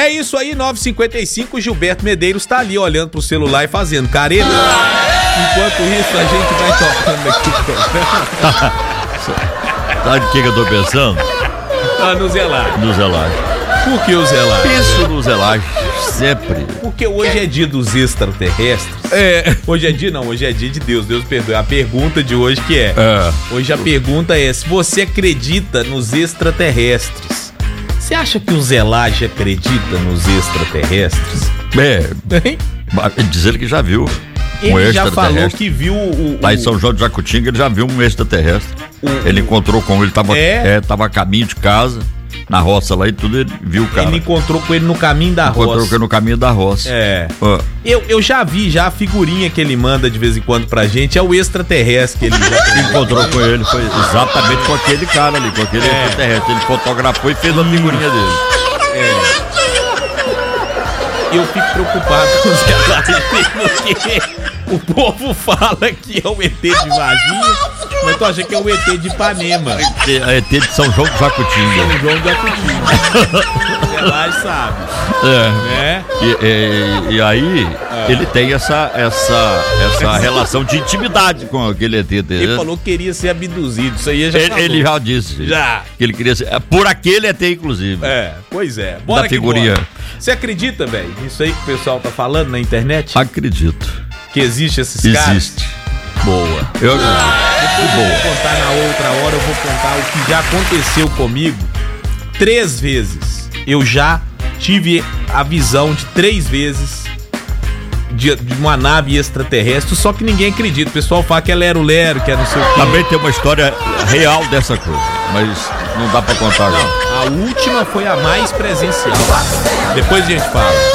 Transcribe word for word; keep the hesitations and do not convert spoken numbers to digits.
É isso aí, nove e cinquenta e cinco, o Gilberto Medeiros tá ali olhando pro celular e fazendo careta. Enquanto isso, a gente vai tocando aqui o programa. Sabe o que, que eu tô pensando? Ah, no Zelagem. No Zelagem. Por que o Zelagem? Penso no Zelagem, sempre. Porque hoje é dia dos extraterrestres. É. Hoje é dia, não, hoje é dia de Deus, Deus perdoe. A pergunta de hoje que é, É. hoje a pergunta é, se você acredita nos extraterrestres, você acha que o Zelagem acredita nos extraterrestres? É. Hein? Diz ele que já viu. Um Ele já falou extraterrestre. que viu o... o Lá em São João de Jacutinga, ele já viu um extraterrestre. O- Ele encontrou com ele, tava, É? é, tava a caminho de casa, na roça lá e tudo, ele viu o cara. Ele encontrou com ele no caminho da Encontrou roça. com ele no caminho da roça. É. Ó, Eu, eu já vi, já a figurinha que ele manda de vez em quando pra gente, é o extraterrestre que ele já encontrou com ele, foi exatamente com aquele cara ali, com aquele É. extraterrestre. Ele fotografou e fez a figurinha dele. Eu fico preocupado com os Zelagem, porque o povo fala que é o E T de Varginha, mas tu acha que é o E T de Ipanema. É E T de São João de Jacutinga. São João de Acutinga. O Zelagem sabe, É. né? E, e- e aí, ele tem essa, essa, essa relação de intimidade com aquele E T dele. Ele falou que queria ser abduzido, isso aí já Ele, falou. ele já disse. Já. Que ele queria ser. é, Por aquele E T, inclusive. É, pois é. Bora Da que figurinha. bora. Você acredita, velho, nisso aí que o pessoal tá falando na internet? Acredito. Que existe esses caras? Existe. Boa. Eu acredito. Depois eu vou contar na outra hora, eu vou contar o que já aconteceu comigo três vezes. Eu já tive a visão de três vezes de, de uma nave extraterrestre, só que ninguém acredita. O pessoal fala que é lero-lero, que é não sei o quê. Também tem uma história real dessa coisa, mas não dá pra contar agora. A última foi a mais presencial. Depois a gente fala.